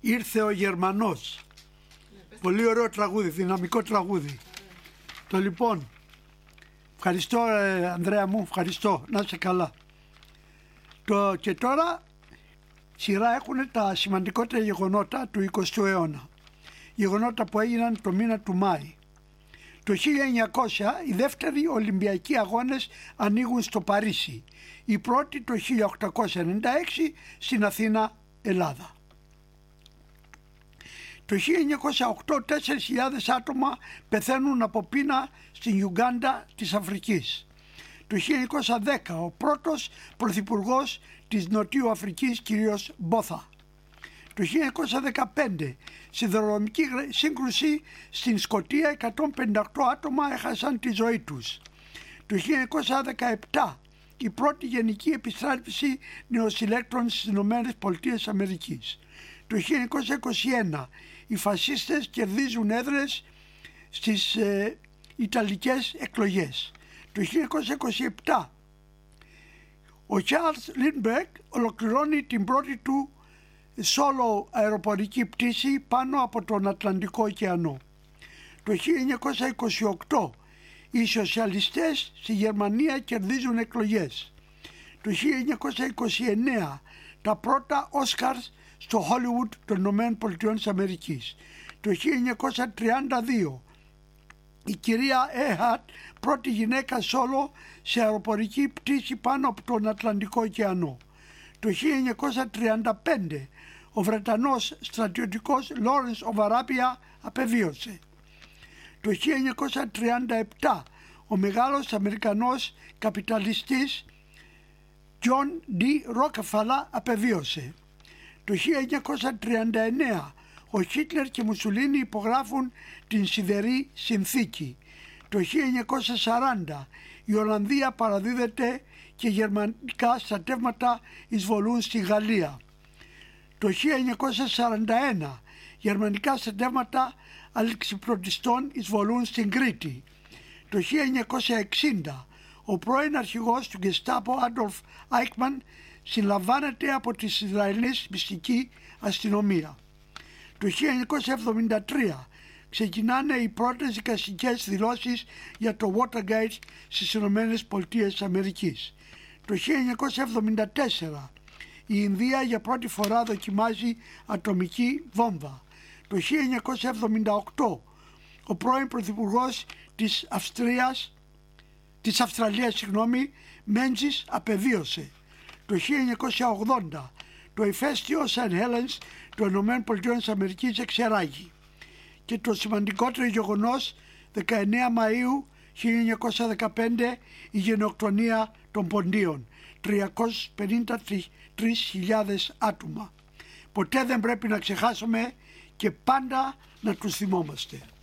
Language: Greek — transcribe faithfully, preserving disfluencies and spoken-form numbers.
Ήρθε ο Γερμανός. Πολύ ωραίο τραγούδι, δυναμικό τραγούδι. Το λοιπόν, ευχαριστώ ε, Ανδρέα μου, ευχαριστώ, να είσαι καλά. Το, και τώρα σειρά έχουν τα σημαντικότερα γεγονότα του εικοστού αιώνα. Γεγονότα που έγιναν το μήνα του Μάη. Το χίλια εννιακόσια οι δεύτεροι Ολυμπιακοί αγώνες ανοίγουν στο Παρίσι. Η πρώτη το χίλια οκτακόσια ενενήντα έξι στην Αθήνα, Ελλάδα. Το χίλια εννιακόσια οκτώ τέσσερις χιλιάδες άτομα πεθαίνουν από πείνα στην Ιουγκάντα της Αφρικής. Το χίλια εννιακόσια δέκα ο πρώτος πρωθυπουργός της Νοτιού Αφρικής, κύριος Μπόθα. Το χίλια εννιακόσια δεκαπέντε σιδηροδρομική σύγκρουση στην Σκωτία, εκατόν πενήντα οκτώ άτομα έχασαν τη ζωή τους. Το χίλια εννιακόσια δεκαεπτά η πρώτη γενική επιστράτευση νεοσυλλέκτρων στις Ηνωμένες Πολιτείες Αμερικής. Το χίλια εννιακόσια είκοσι ένα οι φασίστες κερδίζουν έδρες στις ε, Ιταλικές εκλογές. Το χίλια εννιακόσια είκοσι επτά ο Charles Lindbergh ολοκληρώνει την πρώτη του solo αεροπορική πτήση πάνω από τον Ατλαντικό ωκεανό. Το χίλια εννιακόσια είκοσι οκτώ οι σοσιαλιστές στη Γερμανία κερδίζουν εκλογές. Το χίλια εννιακόσια είκοσι εννέα τα πρώτα Όσκαρς στο Hollywood των Ηνωμένων Πολιτειών της Αμερικής. Το χίλια εννιακόσια τριάντα δύο η κυρία Έχατ, πρώτη γυναίκα σόλο σε αεροπορική πτήση πάνω από τον Ατλαντικό ωκεανό. Το χίλια εννιακόσια τριάντα πέντε ο Βρετανός στρατιωτικός Λόρενς οφ Αράπια απεβίωσε. Το χίλια εννιακόσια τριάντα επτά ο μεγάλος Αμερικανός καπιταλιστής Τζον Ντι Ρόκεφελερ απεβίωσε. Το χίλια εννιακόσια τριάντα εννέα ο Χίτλερ και Μουσουλίνι υπογράφουν την Σιδερή Συνθήκη. Το χίλια εννιακόσια σαράντα η Ολλανδία παραδίδεται και γερμανικά στρατεύματα εισβολούν στη Γαλλία. Το χίλια εννιακόσια σαράντα ένα γερμανικά στρατεύματα αλεξιπλωτιστών εισβολούν στην Κρήτη. Το χίλια εννιακόσια εξήντα ο πρώην αρχηγός του Γκεστάπο Άντολφ Άικμαν συλλαμβάνεται από τη Ισραηλινή μυστική αστυνομία. Το χίλια εννιακόσια εβδομήντα τρία ξεκινάνε οι πρώτες δικαστικές δηλώσεις για το Watergate στις Ηνωμένες Πολιτείες Αμερικής. Το χίλια εννιακόσια εβδομήντα τέσσερα η Ινδία για πρώτη φορά δοκιμάζει ατομική βόμβα. Το χίλια εννιακόσια εβδομήντα οκτώ ο πρώην πρωθυπουργός της Αυστρίας, της Αυστραλίας, συγγνώμη, Μέντζης απεβίωσε. Το χίλια εννιακόσια ογδόντα το ηφαίστειο Σεν Χέλενς των Ηνωμένων Πολιτειών της Αμερικής εξεράγει. Και το σημαντικότερο γεγονός, δεκαεννέα Μαΐου χίλια εννιακόσια δεκαπέντε η γενοκτονία των Ποντίων, τριακόσιες πενήντα τρεις χιλιάδες άτομα. Ποτέ δεν πρέπει να ξεχάσουμε και πάντα να τους θυμόμαστε.